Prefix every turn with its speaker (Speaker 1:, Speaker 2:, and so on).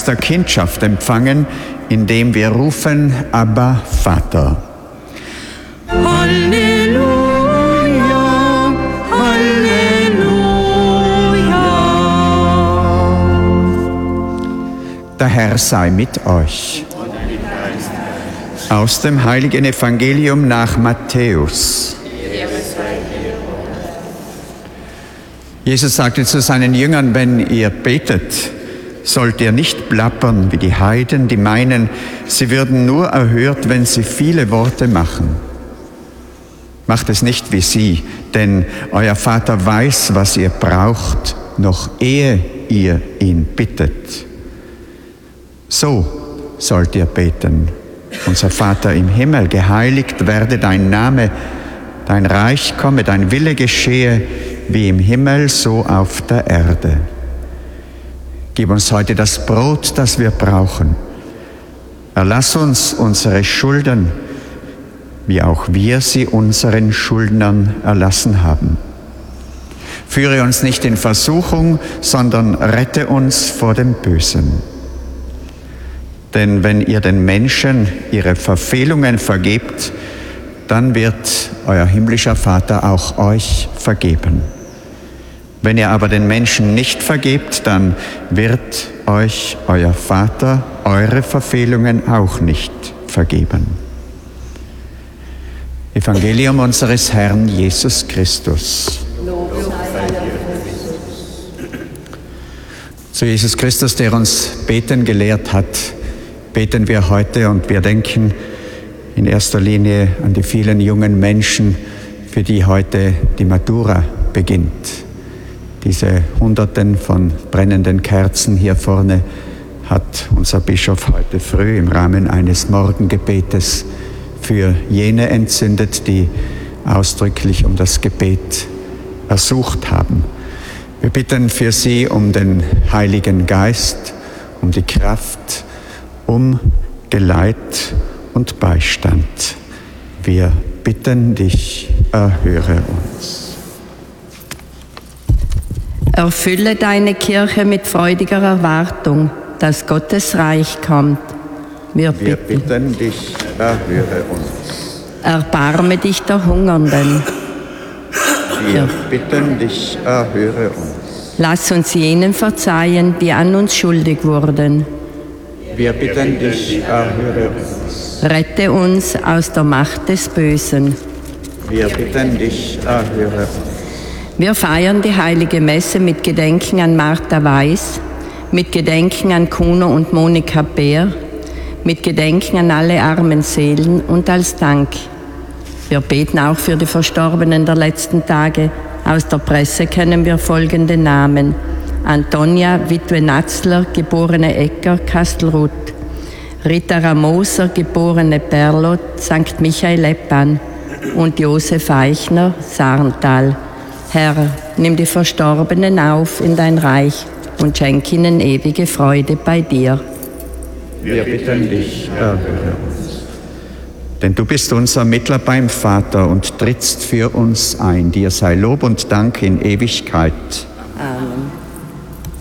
Speaker 1: Geist der Kindschaft empfangen, indem wir rufen, Abba, Vater.
Speaker 2: Halleluja, Halleluja.
Speaker 1: Der Herr sei mit euch. Aus dem heiligen Evangelium nach Matthäus. Jesus sagte zu seinen Jüngern, wenn ihr betet, sollt ihr nicht plappern wie die Heiden, die meinen, sie würden nur erhört, wenn sie viele Worte machen. Macht es nicht wie sie, denn euer Vater weiß, was ihr braucht, noch ehe ihr ihn bittet. So sollt ihr beten. Unser Vater im Himmel, geheiligt werde dein Name, dein Reich komme, dein Wille geschehe, wie im Himmel, so auf der Erde. Gib uns heute das Brot, das wir brauchen. Erlass uns unsere Schulden, wie auch wir sie unseren Schuldnern erlassen haben. Führe uns nicht in Versuchung, sondern rette uns vor dem Bösen. Denn wenn ihr den Menschen ihre Verfehlungen vergebt, dann wird euer himmlischer Vater auch euch vergeben. Wenn ihr aber den Menschen nicht vergebt, dann wird euch euer Vater eure Verfehlungen auch nicht vergeben. Evangelium unseres Herrn Jesus Christus. Zu Jesus Christus, der uns beten gelehrt hat, beten wir heute und wir denken in erster Linie an die vielen jungen Menschen, für die heute die Matura beginnt. Diese Hunderten von brennenden Kerzen hier vorne hat unser Bischof heute früh im Rahmen eines Morgengebetes für jene entzündet, die ausdrücklich um das Gebet ersucht haben. Wir bitten für sie um den Heiligen Geist, um die Kraft, um Geleit und Beistand. Wir bitten dich, erhöre uns.
Speaker 3: Erfülle deine Kirche mit freudiger Erwartung, dass Gottes Reich kommt. Wir bitten
Speaker 1: dich, erhöre uns.
Speaker 3: Erbarme dich der Hungernden.
Speaker 1: Wir bitten dich, erhöre uns.
Speaker 3: Lass uns jenen verzeihen, die an uns schuldig wurden.
Speaker 1: Wir bitten dich, erhöre uns.
Speaker 3: Rette uns aus der Macht des Bösen.
Speaker 1: Wir bitten dich, erhöre uns.
Speaker 3: Wir feiern die heilige Messe mit Gedenken an Martha Weiß, mit Gedenken an Kuno und Monika Bär, mit Gedenken an alle armen Seelen und als Dank. Wir beten auch für die Verstorbenen der letzten Tage. Aus der Presse kennen wir folgende Namen: Antonia Witwe Natzler, geborene Ecker, Kastelruth; Rita Ramoser, geborene Perlot, St. Michael Eppan; und Josef Eichner, Sarntal. Herr, nimm die Verstorbenen auf in dein Reich und schenk ihnen ewige Freude bei dir.
Speaker 1: Wir bitten dich, erhöre uns. Denn du bist unser Mittler beim Vater und trittst für uns ein. Dir sei Lob und Dank in Ewigkeit.
Speaker 3: Amen.